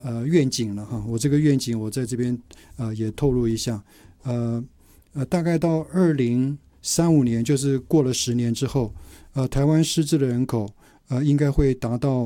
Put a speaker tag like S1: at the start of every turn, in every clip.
S1: 愿景了哈。我这个愿景我在这边也透露一下，大概到2035年，就是过了10年之后，台湾失智的人口应该会达到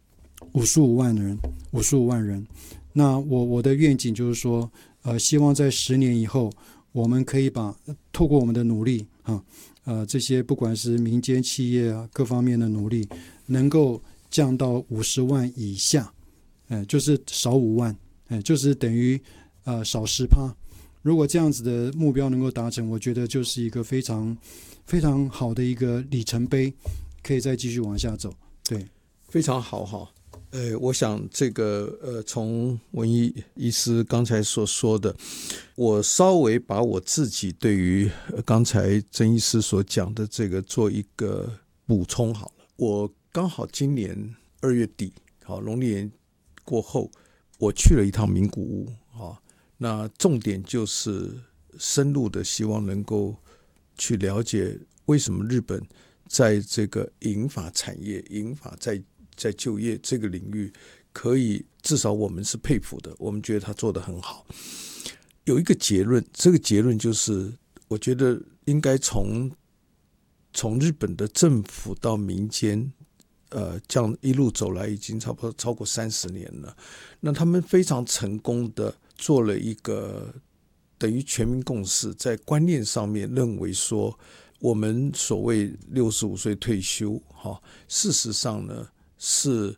S1: 55万人。那我的愿景就是说，希望在10年以后，我们可以透过我们的努力这些不管是民间企业各方面的努力，能够降到50万以下，就是少5万，就是等于少10%。如果这样子的目标能够达成，我觉得就是一个非常非常好的一个里程碑，可以再继续往下走。对，
S2: 非常好哈。我想这个从文医医师刚才所说的，我稍微把我自己对于刚才曾医师所讲的这个做一个补充好了。我刚好今年2月底，好，农历年过后，我去了一趟名古屋，那重点就是深入的希望能够去了解为什么日本在这个银发产业、银发在就业这个领域，可以至少我们是佩服的，我们觉得他做得很好。有一个结论，这个结论就是我觉得应该从日本的政府到民间这样一路走来已经差不多超过30年了。那他们非常成功的做了一个等于全民共识，在观念上面认为说，我们所谓65岁退休，事实上呢是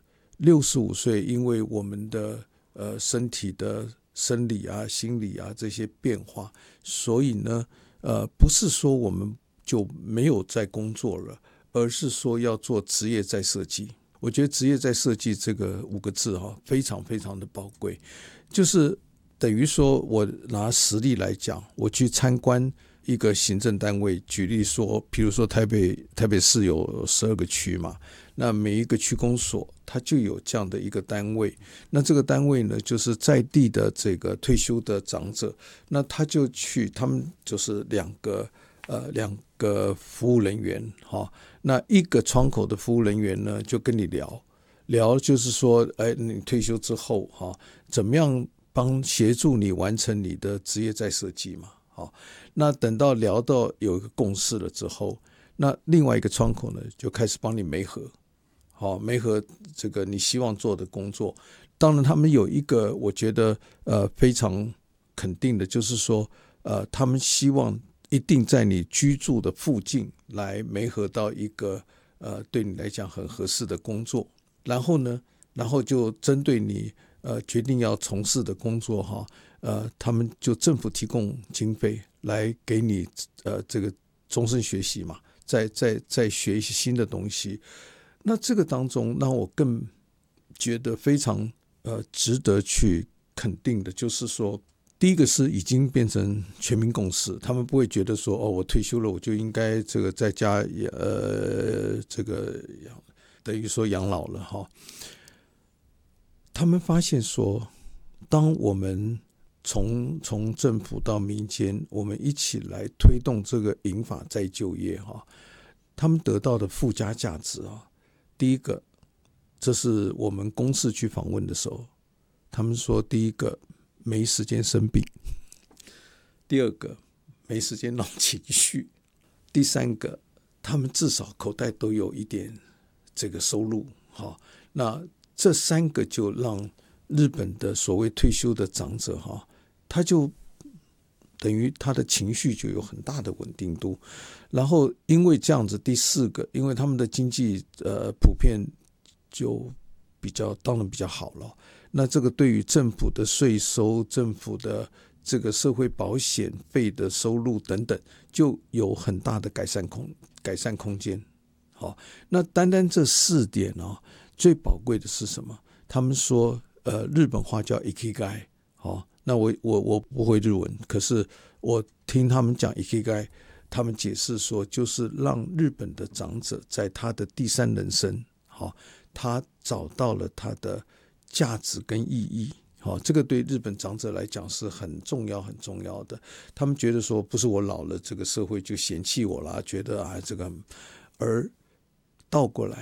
S2: 65岁，因为我们的身体的生理啊、心理啊这些变化，所以呢不是说我们就没有在工作了，而是说要做职业再设计。我觉得职业再设计这个5个字非常非常的宝贵，就是等于说我拿实例来讲，我去参观一个行政单位，举例说，比如说台北市有12个区嘛，那每一个区公所它就有这样的一个单位，那这个单位呢就是在地的这个退休的长者，那他就去，他们就是两个服务人员，那一个窗口的服务人员呢就跟你聊，就是说你退休之后怎么样协助你完成你的职业再设计嘛。那等到聊到有一个共识了之后，那另外一个窗口呢就开始帮你媒合这个你希望做的工作。当然他们有一个我觉得非常肯定的，就是说他们希望一定在你居住的附近来媒合到一个对你来讲很合适的工作，然后就针对你决定要从事的工作他们就政府提供经费来给你这个终身学习嘛，再学一些新的东西。那这个当中让我更觉得非常值得去肯定的，就是说第一个是已经变成全民共识，他们不会觉得说我退休了我就应该这个在家这个等于说养老了他们发现说，当我们从政府到民间，我们一起来推动这个银发再就业他们得到的附加价值第一个，这是我们公视去访问的时候，他们说第一个没时间生病，第二个没时间闹情绪，第三个他们至少口袋都有一点这个收入那这3个就让日本的所谓退休的长者他就等于他的情绪就有很大的稳定度。然后因为这样子，第4个，因为他们的经济普遍就当然比较好了，那这个对于政府的税收、政府的这个社会保险费的收入等等，就有很大的改善空间。那单单这4点最宝贵的是什么？他们说日本话叫 ikigai，那我不会日文，可是我听他们讲 ikigai， 他们解释说就是让日本的长者在他的第3人生他找到了他的价值跟意义这个对日本长者来讲是很重要很重要的。他们觉得说不是我老了这个社会就嫌弃我啦，觉得这个，而倒过来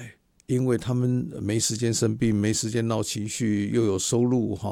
S2: 因为他们没时间生病，没时间闹情绪，又有收入